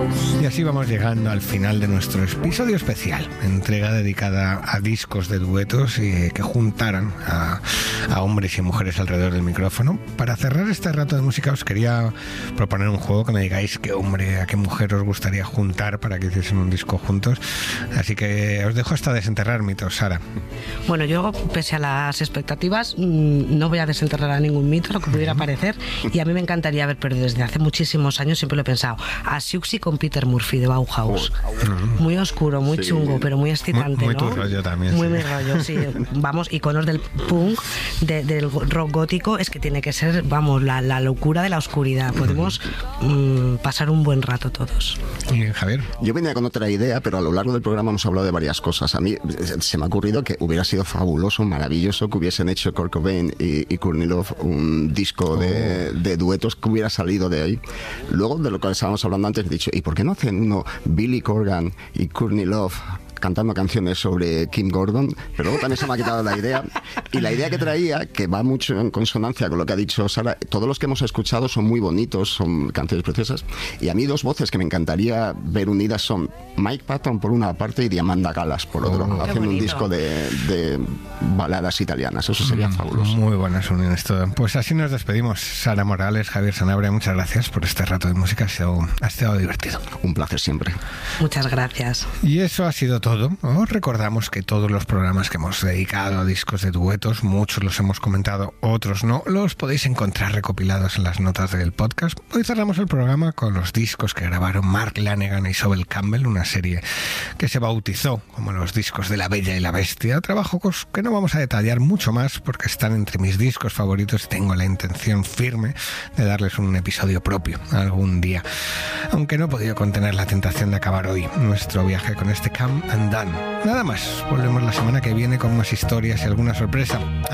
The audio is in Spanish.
Y así vamos llegando al final de nuestro episodio especial, entrega dedicada a discos de duetos y que juntaran a hombres y mujeres alrededor del micrófono. Para cerrar este rato de música os quería proponer un juego que me digáis qué hombre, a qué mujer os gustaría juntar para que hiciesen un disco juntos. Así que os dejo hasta desenterrar mitos, Sara. Bueno, yo, pese a las expectativas, no voy a desenterrar a ningún mito, lo que pudiera parecer, y a mí me encantaría ver, pero desde hace muchísimos años siempre lo he pensado, a Siouxsie con Peter Murphy de Bauhaus. Muy oscuro, muy chungo, pero muy excitante, muy ¿no? tu rollo también. Muy mi rollo, sí. Vamos, iconos del punk, del rock gótico, es que tiene que ser, vamos, la locura de la oscuridad. Podemos pasar un buen rato todos. ¿Y Javier? Yo venía con otra idea, pero a lo largo del programa hemos hablado de varias cosas. A mí se me ha ocurrido que hubiera sido fabuloso, maravilloso que hubiesen hecho Kurt Cobain y Courtney Love un disco de duetos que hubiera salido de ahí. Luego, de lo que estábamos hablando antes, he dicho, ¿y por qué no hacen uno Billy Corgan y Courtney Love cantando canciones sobre Kim Gordon? Pero luego también se me ha quitado la idea. Y la idea que traía, que va mucho en consonancia con lo que ha dicho Sara, todos los que hemos escuchado son muy bonitos, son canciones preciosas. Y a mí dos voces que me encantaría ver unidas son Mike Patton por una parte y Diamanda Galas por otro, haciendo un disco de baladas italianas. Eso sería fabuloso. Muy buenas uniones todo. Pues así nos despedimos. Sara Morales, Javier Sanabria, muchas gracias por este rato de música. Ha estado divertido. Un placer siempre. Muchas gracias. Y eso ha sido todo. Os recordamos que todos los programas que hemos dedicado a discos de duetos, muchos los hemos comentado, otros no, los podéis encontrar recopilados en las notas del podcast. Hoy cerramos el programa con los discos que grabaron Mark Lanegan e Isobel Campbell, una serie que se bautizó como los discos de La Bella y la Bestia, trabajos que no vamos a detallar mucho más porque están entre mis discos favoritos y tengo la intención firme de darles un episodio propio algún día, aunque no he podido contener la tentación de acabar hoy nuestro viaje con este Come and Done. Nada más, volvemos la semana que viene con más historias y alguna sorpresa.